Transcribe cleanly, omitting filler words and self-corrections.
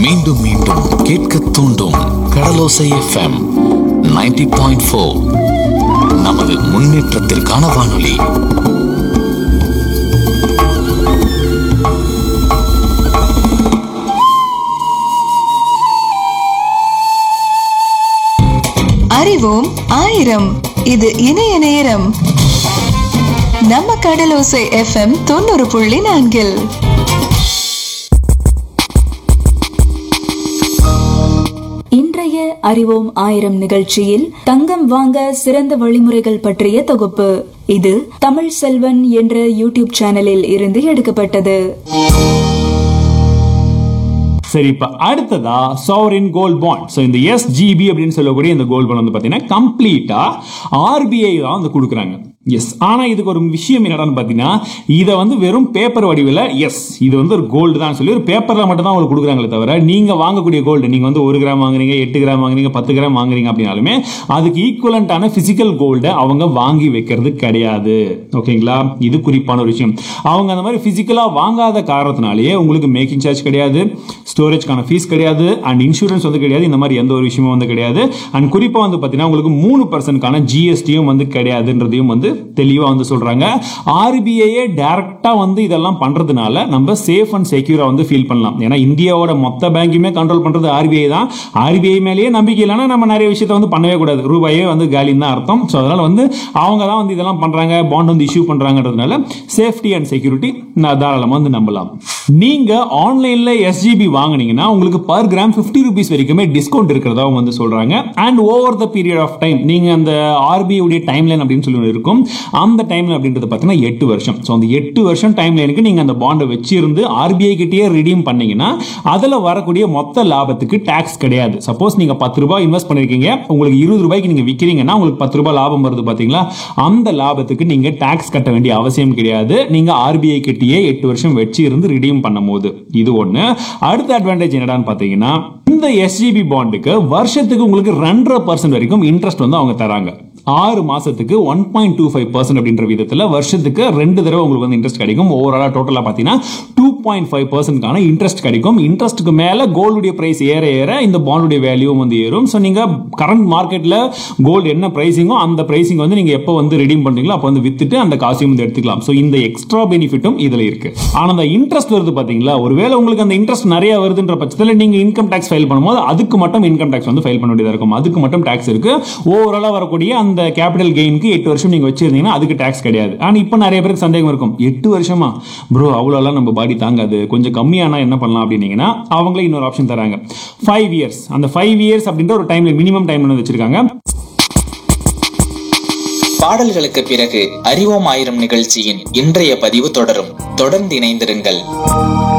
மீண்டும் மீண்டும் கேட்க தூண்டும் கடலோசை எஃப்எம் 90.4. நமது முன்னேற்றத்திற்கான வானொலி. அறிவோம் ஆயிரம். இது இணைய நேரம். நம்ம கடலோசை எஃப்எம் 90.4. இன்றைய அறிவோம் ஆயிரம் நிகழ்ச்சியில் தங்கம் வாங்க சிறந்த வழிமுறைகள் பற்றிய தொகுப்பு. இது தமிழ் செல்வன் என்ற யூடியூப் சேனலில் இருந்து எடுக்கப்பட்டது. சரி, இப்ப அடுத்ததா சாவரின் கோல்ட் பாண்ட். ஸோ இந்த எஸ்ஜிபி அப்படின்னு சொல்லக்கூடிய இந்த கோல்ட் பாண்ட் வந்து பாத்தீங்கன்னா கம்ப்ளீட்டா ஆர்பிஐ தான் வந்து கொடுக்குறாங்க. எஸ், ஆனா இதுக்கு ஒரு விஷயம் என்னடான்னு பாத்தீங்கன்னா, இதை வந்து வெறும் பேப்பர் வடிவில் இது வந்து ஒரு கோல்டு தான் சொல்லி ஒரு பேப்பர்ல மட்டும் தான் உங்களுக்கு கொடுக்குறாங்களே தவிர, நீங்க வாங்கக்கூடிய கோல்டு நீங்க வந்து 1 கிராம் வாங்குறீங்க, 8 கிராம் வாங்குறீங்க, 10 கிராம் வாங்குறீங்க அப்படின்னாலுமே அதுக்கு ஈக்குவலண்டான பிசிக்கல் கோல்டை அவங்க வாங்கி வைக்கிறது கிடையாது. ஓகேங்களா, இது குறிப்பான ஒரு விஷயம். அவங்க அந்த மாதிரி பிசிக்கலா வாங்காத காரணத்தினாலேயே உங்களுக்கு மேக்கிங் சார்ஜ் கிடையாது, ஸ்டோரேஜ்க்கான ஃபீஸ் கிடையாது, அண்ட் இன்சூரன்ஸ் வந்து கிடையாது. இந்த மாதிரி எந்த ஒரு விஷயமும் வந்து கிடையாது. அண்ட் குறிப்பா வந்து பாத்தீங்கன்னா உங்களுக்கு 3% ஜிஎஸ்டியும் வந்து கிடையாதுன்றதையும் வந்து தெளிவா வந்து சொல்றாங்க. ஆர்பிஐயே டைரக்டா வந்து இதெல்லாம் பண்றதுனால நம்ம சேஃப் அண்ட் செக்யூரா வந்து ஃபீல் பண்ணலாம். ஏன்னா இந்தியாவோட மொத்த பேங்கையுமே கண்ட்ரோல் பண்றது ஆர்பிஐ தான். ஆர்பிஐ மேலேயே நம்பிக்கை இல்லைன்னா நம்ம நிறைய விஷயத்தை வந்து பண்ணவே கூடாது. ரூபாயே வந்து காலின்னு தான் அர்த்தம். ஸோ அதனால வந்து அவங்க தான் வந்து இதெல்லாம் பண்றாங்க, பாண்ட் வந்து இஷ்யூ பண்றாங்கன்றதுனால சேஃப்டி அண்ட் செக்யூரிட்டி தாராளமா வந்து நம்பலாம். நீங்க ஆன்லைன்ல எஸ்ஜிபி வாங்குனீங்கன்னா உங்களுக்கு பர் கிராம் 50 ரூபீஸ் வரைக்குமே டிஸ்கவுண்ட் இருக்கிறதா வந்து சொல்றாங்க. And over the period of time, நீங்க அந்த ஆர்பிஐ உடைய டைம் லைன் அப்படின்னு சொல்லி இருக்கும். அந்த டைம் லைன் அப்படின்றது பார்த்தீங்கன்னா 8 வருஷம். ஸோ அந்த 8 வருஷம் டைம் லைனுக்கு நீங்க அந்த பாண்டை வச்சிருந்து ஆர்பிஐ கிட்டேயே ரிடீம் பண்ணீங்கன்னா அதுல வரக்கூடிய மொத்த லாபத்துக்கு டாக்ஸ் கிடையாது. சப்போஸ் நீங்க 10 ரூபாய் இன்வெஸ்ட் பண்ணிருக்கீங்க, உங்களுக்கு 20 ரூபாய்க்கு நீங்க விற்கிறீங்கன்னா உங்களுக்கு 10 ரூபாய் லாபம் வருது பாத்தீங்களா, அந்த லாபத்துக்கு நீங்க டாக்ஸ் கட்ட வேண்டிய அவசியம் கிடையாது. நீங்க ஆர்பிஐ கிட்டேயே 8 வருஷம் வச்சு இருந்து ரிடீம் பண்ணும் போது. இது ஒண்ணு. அடுத்த அட்வான்டேஜ் என்னடான்னு பாத்தீங்கன்னா, இந்த எஸ்ஜிபி பாண்டுக்கு வருஷத்துக்கு உங்களுக்கு 2.5% வரைக்கும் இன்ட்ரெஸ்ட் வந்து அவங்க தராங்க. 6 மாசத்துக்கு 1.25% அப்படின்ற விதத்துல வருஷத்துக்கு 2 தடவை உங்களுக்கு வந்து இன்ட்ரெஸ்ட் கிடைக்கும். ஓவராலா டோட்டலா பாத்தீங்கன்னா 2.5% இன்ட்ரெஸ்ட் கிடைக்கும். இன்ட்ரெஸ்ட்க்கு மேல கோல்டுடைய பிரைஸ் ஏற ஏற இந்த பாண்டுடைய வேல்யூ வந்து ஏறும். சோ நீங்க கரண்ட் மார்க்கெட்ல கோல்டு என்ன பிரைசிங்கோ அந்த பிரைசிங் வந்து நீங்க எப்போ வந்து ரிடீம் பண்றீங்களோ அப்போ வந்து வித்துட்டு அந்த காசையும் வந்து எடுத்துக்கலாம். சோ இந்த எக்ஸ்ட்ரா பெனிஃபிட்டும் இதுல இருக்கு. ஆனா அந்த இன்ட்ரெஸ்ட் வருது பாத்தீங்களா, ஒருவேளை உங்களுக்கு அந்த இன்ட்ரெஸ்ட் நிறைய வருதுன்ற பட்சத்துல நீங்க இன்கம் டாக்ஸ் ஃபைல் பண்ணும்போது அதுக்கு மட்டும் இன்கம் டாக்ஸ் வந்து ஃபைல் பண்ண வேண்டியதா இருக்கும். அதுக்கு மட்டும் டாக்ஸ் இருக்கு. ஓவராலா வரக்கூடிய அந்த கேபிட்டல் கெயினுக்கு 8 வருஷம் நீங்க வச்சிருந்தீங்கன்னா அதுக்கு டாக்ஸ் கிடையாது. ஆனா இப்ப நிறைய பேருக்கு சந்தேகம் இருக்கும், 8 வருஷமா ப்ரோ அவ்வளோலாம் நம்ம பாடி தாங்காது, கொஞ்சம் கம்மியானா என்ன பண்ணலாம் அப்படின்னீங்கன்னா அவங்களே இன்னொரு ஆப்ஷன் தராங்க, 5 இயர்ஸ். அந்த 5 இயர்ஸ் அப்படின்ற ஒரு டைம் மினிமம் டைம் வச்சிருக்காங்க. பாடல்களுக்கு பிறகு அறிவோம் ஆயிரம் நிகழ்ச்சியின் இன்றைய பதிவு தொடரும். தொடர்ந்து இணைந்திருங்கள்.